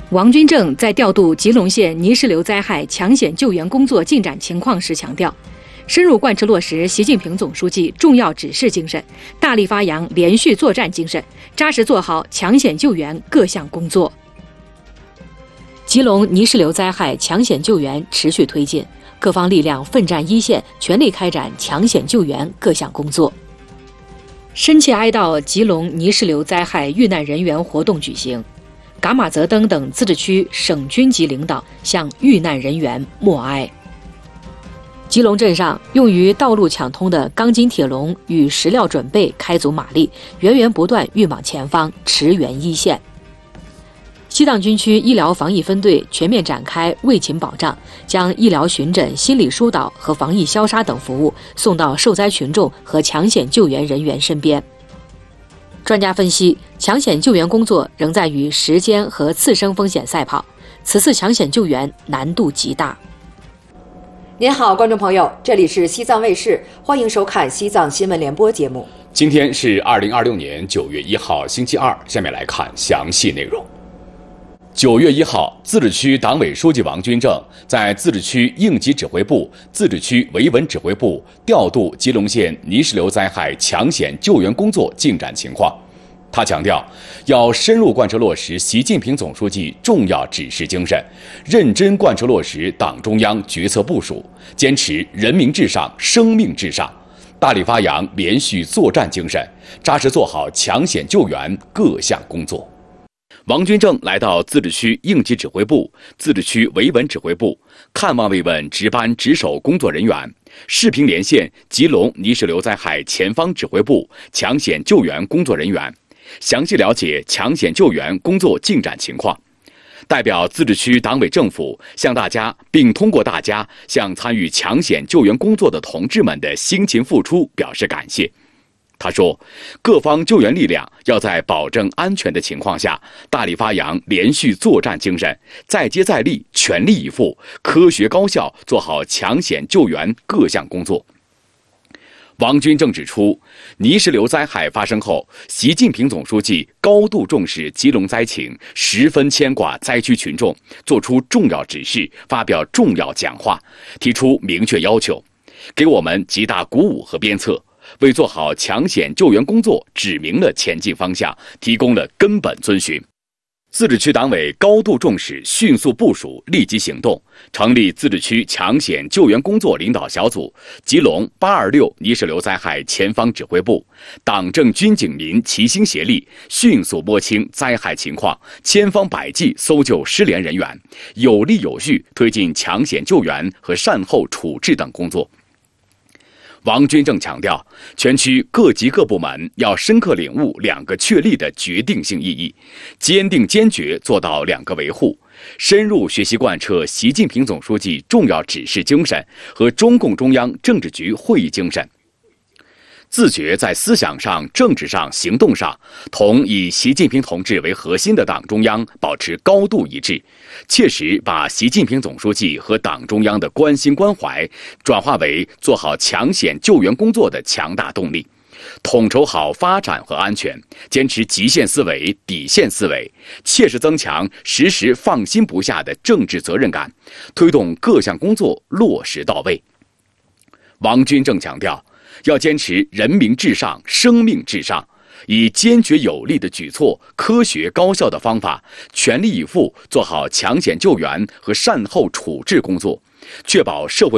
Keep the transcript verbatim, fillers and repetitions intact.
王军正在调度吉隆县泥石流灾害抢险救援工作进展情况时强调，深入贯彻落实习近平总书记重要指示精神，大力发扬连续作战精神，扎实做好抢险救援各项工作。吉隆泥石流灾害抢险救援持续推进，各方力量奋战一线，全力开展抢险救援各项工作。深切哀悼吉隆泥石流灾害遇难人员活动举行，噶玛泽登等自治区省军级领导向遇难人员默哀。吉隆镇上用于道路抢通的钢筋铁笼与石料准备开足马力，源源不断运往前方，驰援一线。西藏军区医疗防疫分队全面展开卫勤保障，将医疗巡诊、心理疏导和防疫消杀等服务送到受灾群众和抢险救援人员身边。专家分析，抢险救援工作仍在与时间和次生风险赛跑，此次抢险救援难度极大。 您好，观众朋友，这里是西藏卫视，欢迎收看西藏新闻联播节目。 今天是二零二六年九月一号，星期二。下面来看详细内容。九月一号，自治区党委书记王军正在自治区应急指挥部、自治区维稳指挥部调度吉隆县泥石流灾害抢险救援工作进展情况。他强调，要深入贯彻落实习近平总书记重要指示精神，认真贯彻落实党中央决策部署，坚持人民至上、生命至上，大力发扬连续作战精神，扎实做好抢险救援各项工作。王军正来到自治区应急指挥部、自治区维稳指挥部，看望慰问值班值守工作人员，视频连线吉隆泥石流灾害前方指挥部抢险救援工作人员，详细了解抢险救援工作进展情况。代表自治区党委政府向大家，并通过大家向参与抢险救援工作的同志们的辛勤付出表示感谢。他说，各方救援力量要在保证安全的情况下，大力发扬连续作战精神，再接再厉，全力以赴，科学高效做好抢险救援各项工作。王军正指出，泥石流灾害发生后，习近平总书记高度重视吉隆灾情，十分牵挂灾区群众，作出重要指示，发表重要讲话，提出明确要求，给我们极大鼓舞和鞭策，为做好抢险救援工作指明了前进方向，提供了根本遵循。自治区党委高度重视迅速部署、立即行动，成立自治区抢险救援工作领导小组、吉隆八二六泥石流灾害前方指挥部，党政军警民齐心协力，迅速摸清灾害情况，千方百计搜救失联人员，有力有序推进抢险救援和善后处置等工作。王军正强调，全区各级各部门要深刻领悟两个确立的决定性意义，坚定坚决做到两个维护，深入学习贯彻习近平总书记重要指示精神和中共中央政治局会议精神，自觉在思想上、政治上、行动上同以习近平同志为核心的党中央保持高度一致，切实把习近平总书记和党中央的关心关怀转化为做好抢险救援工作的强大动力，统筹好发展和安全，坚持极限思维、底线思维，切实增强时时放心不下的政治责任感，推动各项工作落实到位。王军正强调，要坚持人民至上、生命至上，以坚决有力的举措、科学高效的方法，全力以赴做好抢险救援和善后处置工作，确保社会